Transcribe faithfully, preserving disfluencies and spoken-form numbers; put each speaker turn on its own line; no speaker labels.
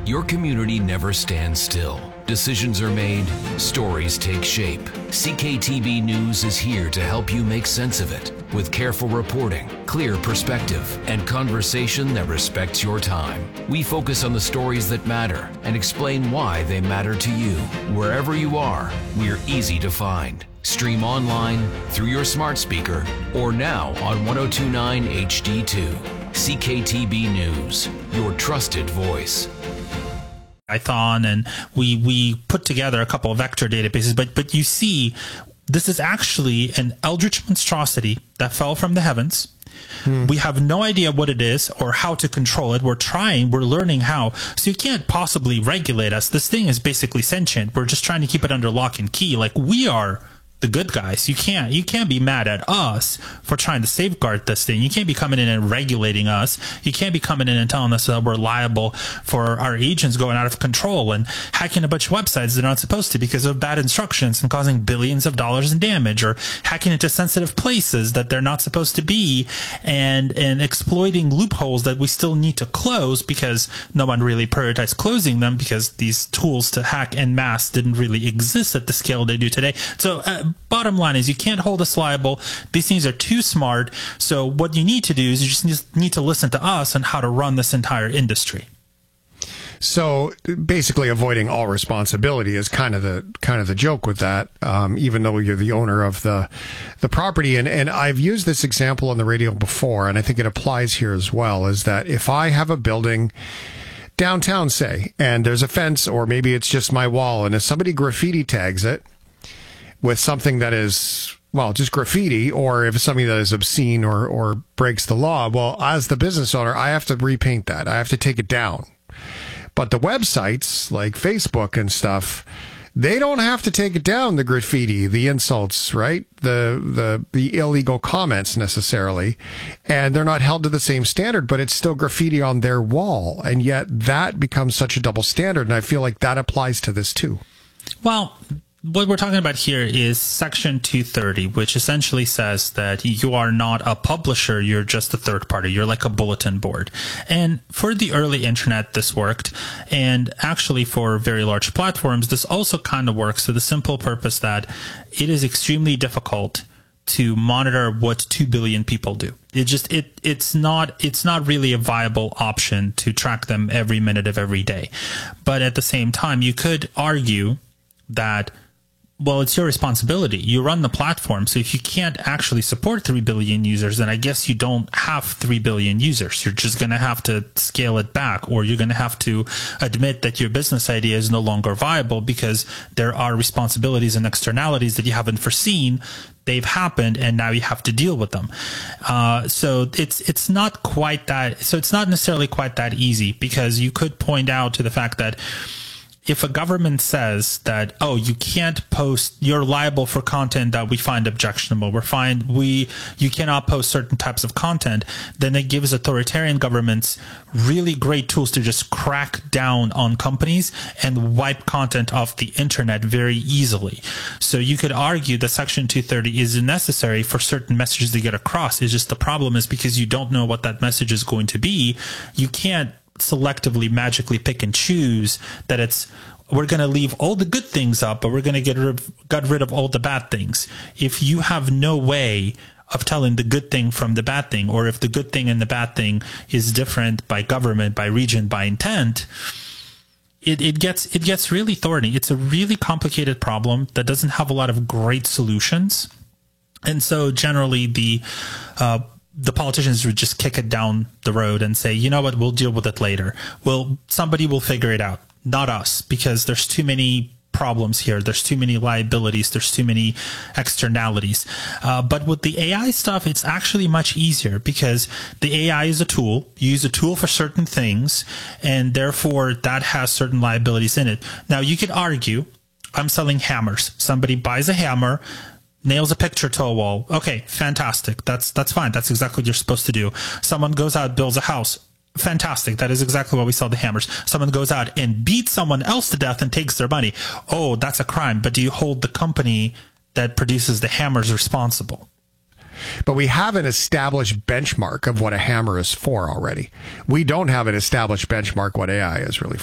Your community never stands still. Decisions are made, stories take shape. C K T B News is here to help you make sense of it with careful reporting, clear perspective, and conversation that respects your time. We focus on the stories that matter and explain why they matter to you. Wherever you are, we're easy to find. Stream online, through your smart speaker, or now on one oh two point nine H D two. C K T B News, your trusted voice.
Python, and we we put together a couple of vector databases, but but you see, this is actually an eldritch monstrosity that fell from the heavens. Hmm. We have no idea what it is or how to control it. We're trying, we're learning how. So you can't possibly regulate us. This thing is basically sentient. We're just trying to keep it under lock and key. Like, we are the good guys. You can't you can't be mad at us for trying to safeguard this thing. You can't be coming in and regulating us. You can't be coming in and telling us that we're liable for our agents going out of control and hacking a bunch of websites they're not supposed to because of bad instructions and causing billions of dollars in damage, or hacking into sensitive places that they're not supposed to be, and and exploiting loopholes that we still need to close because no one really prioritized closing them because these tools to hack en masse didn't really exist at the scale they do today. So uh, bottom line is, you can't hold us liable. These things are too smart. So what you need to do is you just need to listen to us on how to run this entire industry.
So basically, avoiding all responsibility is kind of the kind of the joke with that. Um, even though you're the owner of the the property, and and I've used this example on the radio before, and I think it applies here as well. Is that if I have a building downtown, say, and there's a fence, or maybe it's just my wall, and if somebody graffiti tags it with something that is, well, just graffiti, or if it's something that is obscene or, or breaks the law, well, as the business owner, I have to repaint that. I have to take it down. But the websites like Facebook and stuff, they don't have to take it down, the graffiti, the insults, right? The, the, the illegal comments necessarily. And they're not held to the same standard, but it's still graffiti on their wall. And yet that becomes such a double standard. And I feel like that applies to this too.
Well, what we're talking about here is Section two thirty, which essentially says that you are not a publisher, you're just a third party. You're like a bulletin board. And for the early internet, this worked. And actually for very large platforms, this also kind of works for the simple purpose that it is extremely difficult to monitor what two billion people do. It just, it, it's not, it's not really a viable option to track them every minute of every day. But at the same time, you could argue that, well, it's your responsibility. You run the platform. So if you can't actually support three billion users, then I guess you don't have three billion users. You're just going to have to scale it back, or you're going to have to admit that your business idea is no longer viable because there are responsibilities and externalities that you haven't foreseen. They've happened, and now you have to deal with them. Uh, so it's it's not quite that. So it's not necessarily quite that easy, because you could point out to the fact that if a government says that, oh, you can't post, you're liable for content that we find objectionable, we're fine, we, you cannot post certain types of content, then it gives authoritarian governments really great tools to just crack down on companies and wipe content off the internet very easily. So you could argue that Section two thirty is necessary for certain messages to get across. It's just the problem is because you don't know what that message is going to be, you can't selectively magically pick and choose that it's, we're going to leave all the good things up, but we're going to get rid of, get rid of all the bad things. If you have no way of telling the good thing from the bad thing, or if the good thing and the bad thing is different by government, by region, by intent, it, it gets, it gets really thorny. It's a really complicated problem that doesn't have a lot of great solutions. And so generally the, uh, the politicians would just kick it down the road and say, you know what, we'll deal with it later. Well, somebody will figure it out, not us, because there's too many problems here. There's too many liabilities. There's too many externalities. Uh, but with the A I stuff, it's actually much easier, because the A I is a tool. You use a tool for certain things, and therefore that has certain liabilities in it. Now, you could argue, I'm selling hammers. Somebody buys a hammer, nails a picture to a wall. Okay, fantastic. That's that's fine. That's exactly what you're supposed to do. Someone goes out, builds a house. Fantastic. That is exactly why we sell the hammers. Someone goes out and beats someone else to death and takes their money. Oh, that's a crime. But do you hold the company that produces the hammers responsible?
But we have an established benchmark of what a hammer is for already. We don't have an established benchmark what A I is really